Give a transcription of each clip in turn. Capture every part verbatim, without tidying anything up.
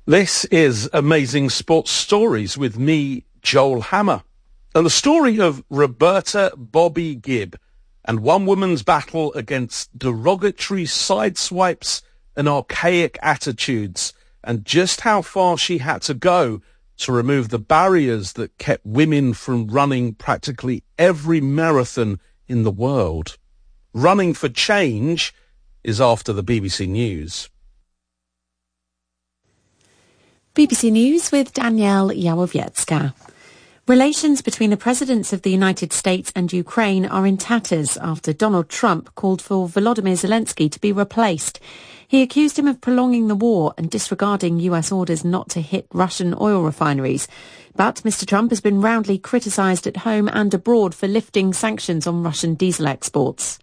This is Amazing Sports Stories with me, Joel Hammer, and the story of Roberta Bobby Gibb and one woman's battle against derogatory sideswipes and archaic attitudes, and just how far she had to go to remove the barriers that kept women from running practically every marathon in the world. Running for Change is after the B B C News. B B C News with Danielle Yawowiecka. Relations between the presidents of the United States and Ukraine are in tatters after Donald Trump called for Volodymyr Zelensky to be replaced. He accused him of prolonging the war and disregarding U S orders not to hit Russian oil refineries. But Mister Trump has been roundly criticised at home and abroad for lifting sanctions on Russian diesel exports.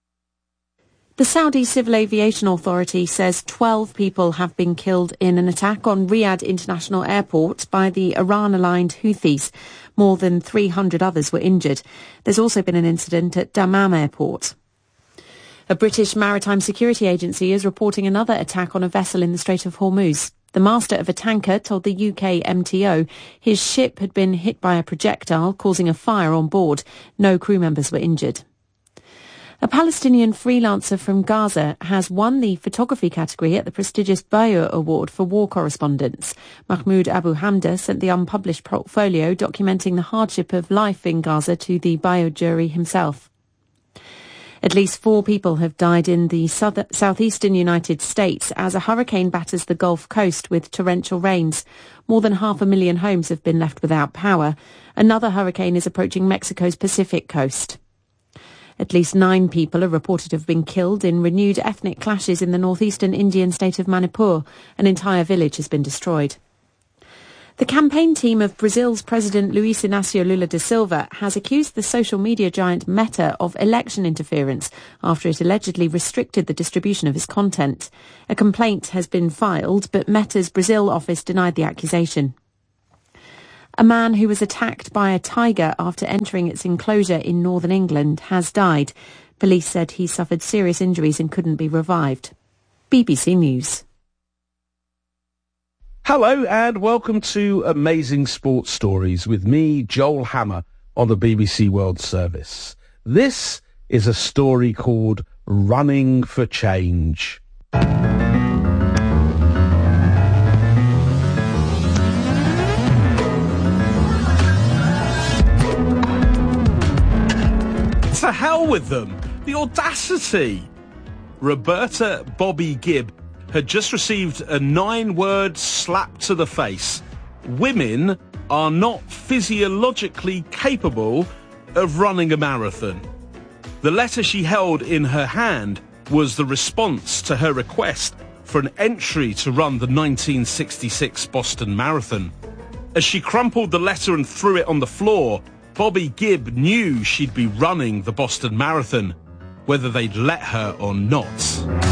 The Saudi Civil Aviation Authority says twelve people have been killed in an attack on Riyadh International Airport by the Iran-aligned Houthis. More than three hundred others were injured. There's also been an incident at Dammam Airport. A British maritime security agency is reporting another attack on a vessel in the Strait of Hormuz. The master of a tanker told the U K M T O his ship had been hit by a projectile, causing a fire on board. No crew members were injured. A Palestinian freelancer from Gaza has won the photography category at the prestigious Bayeux Award for War Correspondence. Mahmoud Abu Hamda sent the unpublished portfolio documenting the hardship of life in Gaza to the Bayeux jury himself. At least four people have died in the south- southeastern United States as a hurricane batters the Gulf Coast with torrential rains. More than half a million homes have been left without power. Another hurricane is approaching Mexico's Pacific coast. At least nine people are reported to have been killed in renewed ethnic clashes in the northeastern Indian state of Manipur. An entire village has been destroyed. The campaign team of Brazil's President Luiz Inácio Lula da Silva has accused the social media giant Meta of election interference after it allegedly restricted the distribution of his content. A complaint has been filed, but Meta's Brazil office denied the accusation. A man who was attacked by a tiger after entering its enclosure in northern England has died. Police said he suffered serious injuries and couldn't be revived. B B C News. Hello and welcome to Amazing Sports Stories with me, Joel Hammer, on the B B C World Service. This is a story called Running for Change. To hell with them. The audacity. Roberta Bobby Gibb had just received a nine-word slap to the face. Women are not physiologically capable of running a marathon. The letter she held in her hand was the response to her request for an entry to run the nineteen sixty-six Boston Marathon. As she crumpled the letter and threw it on the floor, Bobby Gibb knew she'd be running the Boston Marathon, whether they'd let her or not.